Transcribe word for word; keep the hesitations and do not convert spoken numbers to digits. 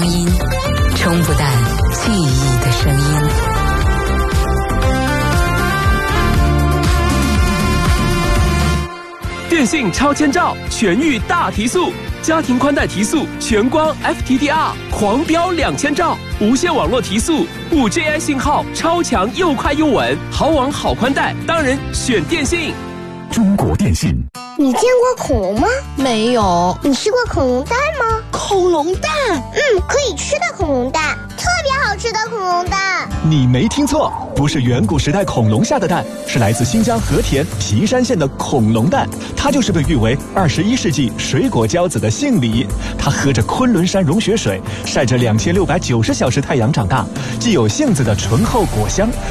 光阴，冲不淡记忆的声音。 电信超千兆，全域大提速，家庭宽带提速，全光 F T D R 狂飙两千兆，无线网络提速，五 G I 信号超强又快又稳，好网好宽带，当然选电信。 中国电信。 你见过恐龙吗？ 没有。 你吃过恐龙蛋吗？ 恐龙蛋？ 嗯，可以吃的恐龙蛋，特别好吃的恐龙蛋。 你没听错，不是远古时代恐龙下的蛋，是来自新疆和田皮山县的恐龙蛋。它就是被誉为二十一世纪水果骄子的杏梨。它喝着昆仑山融雪水，晒着两千六百九十小时太阳长大，既有杏子的醇厚果香，